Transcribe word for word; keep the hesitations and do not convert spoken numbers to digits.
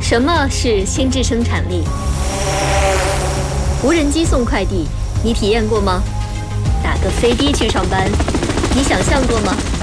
什么是心智生产力？无人机送快递，你体验过吗？打个飞的去上班，你想象过吗？